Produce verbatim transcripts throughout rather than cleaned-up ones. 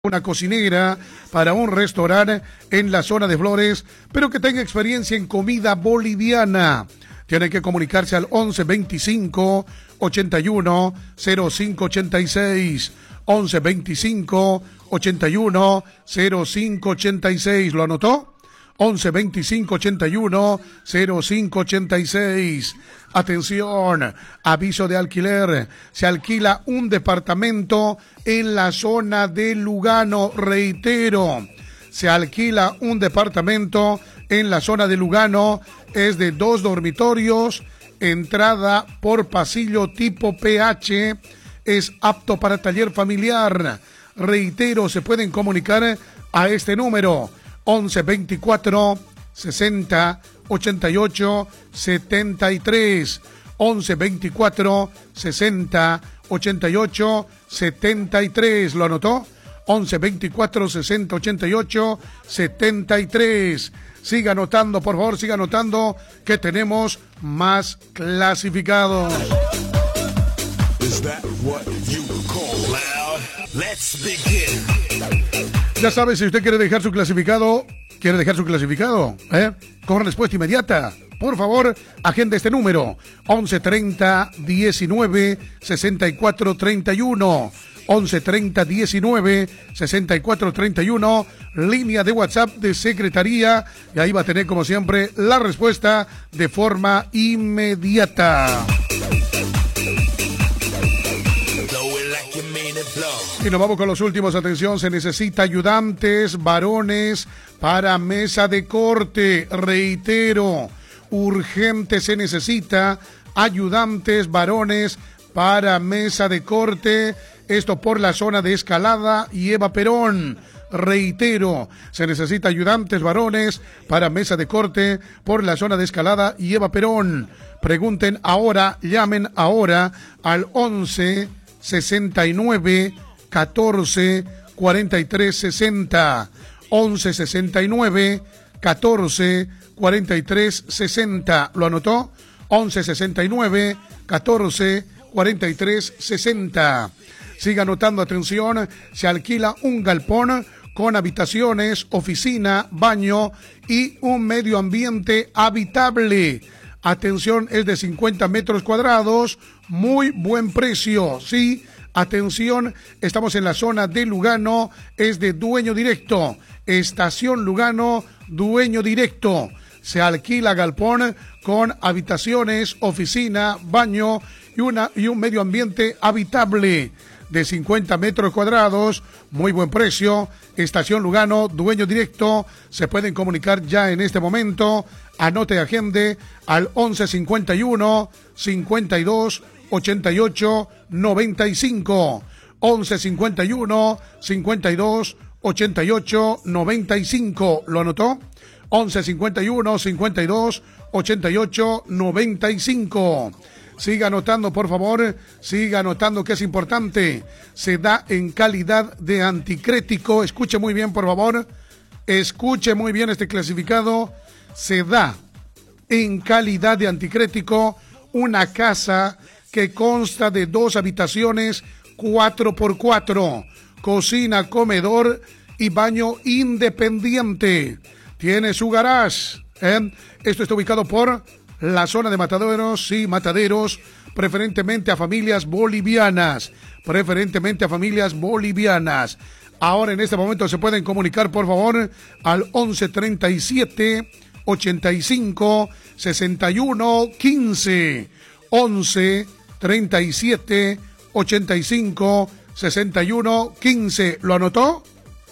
una cocinera para un restaurante en la zona de Flores, pero que tenga experiencia en comida boliviana. Tiene que comunicarse al once veinticinco ochenta y uno cero cinco ochenta y seis. once veinticinco ochenta y uno cero cinco ochenta y seis. ¿Lo anotó? once veinticinco ochenta y uno cero cinco ochenta y seis. Atención, aviso de alquiler. Se alquila un departamento en la zona de Lugano. Reitero, se alquila un departamento en la zona de Lugano. Es de dos dormitorios, entrada por pasillo tipo P H. Es apto para taller familiar. Reitero, se pueden comunicar a este número once veinticuatro sesenta ochenta y ocho setenta y tres. once veinticuatro sesenta ochenta y ocho setenta y tres. ¿Lo anotó? once veinticuatro sesenta ochenta y ocho setenta y tres. Siga anotando, por favor, siga anotando que tenemos más clasificados. Is that what you call loud? Let's begin. Ya sabe, si usted quiere dejar su clasificado, quiere dejar su clasificado, ¿eh? Con respuesta inmediata, por favor, agenda este número, once treinta diecinueve sesenta y cuatro treinta y uno, once treinta diecinueve sesenta y cuatro treinta y uno, línea de WhatsApp de Secretaría, y ahí va a tener, como siempre, la respuesta de forma inmediata. Y nos vamos con los últimos. Atención, se necesita ayudantes varones para mesa de corte. Reitero, urgente se necesita ayudantes varones para mesa de corte. Esto por la zona de Escalada y Eva Perón. Reitero, se necesita ayudantes varones para mesa de corte por la zona de Escalada y Eva Perón. Pregunten ahora, llamen ahora al once sesenta y nueve catorce cuarenta y tres sesenta. once sesenta y nueve catorce cuarenta y tres sesenta. ¿Lo anotó? once sesenta y nueve catorce cuarenta y tres sesenta. Siga anotando, atención, se alquila un galpón con habitaciones, oficina, baño y un medio ambiente habitable. Atención, es de cincuenta metros cuadrados, muy buen precio, sí. Atención, estamos en la zona de Lugano, es de dueño directo. Estación Lugano, dueño directo. Se alquila galpón con habitaciones, oficina, baño y, una, y un medio ambiente habitable. De cincuenta metros cuadrados, muy buen precio. Estación Lugano, dueño directo. Se pueden comunicar ya en este momento. Anote, agende al once cincuenta y uno cincuenta y dos ochenta y ocho noventa y cinco. once cincuenta y uno cincuenta y dos ochenta y ocho noventa y cinco. ¿Lo anotó? once cincuenta y uno cincuenta y dos ochenta y ocho noventa y cinco. Siga anotando, por favor, siga anotando, que es importante. Se da en calidad de anticrético. Escuche muy bien, por favor. Escuche muy bien este clasificado. Se da en calidad de anticrético una casa que consta de dos habitaciones cuatro por cuatro, cocina, comedor y baño independiente. Tiene su garage. ¿eh? Esto está ubicado por la zona de Mataderos, sí, Mataderos, preferentemente a familias bolivianas, preferentemente a familias bolivianas. Ahora en este momento se pueden comunicar, por favor, al once treinta y siete ochenta y cinco sesenta y uno quince. once treinta y siete ochenta y cinco sesenta y uno quince. ¿Lo anotó?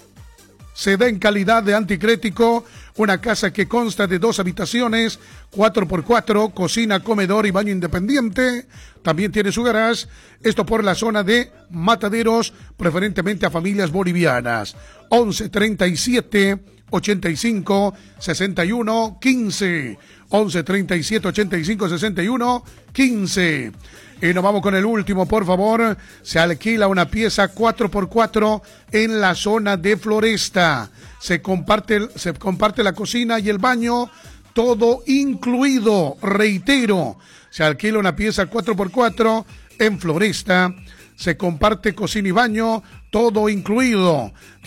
Se da en calidad de anticrético una casa que consta de dos habitaciones, cuatro por cuatro, cocina, comedor y baño independiente. También tiene su garage. Esto por la zona de Mataderos, preferentemente a familias bolivianas. once treinta y siete ochenta y cinco sesenta y uno quince. once treinta y siete ochenta y cinco sesenta y uno quince. Y nos vamos con el último, por favor. Se alquila una pieza cuatro por cuatro en la zona de Floresta. Se comparte, se comparte la cocina y el baño, todo incluido. Reitero, se alquila una pieza cuatro por cuatro en Floresta. se comparte cocina y baño, todo incluido.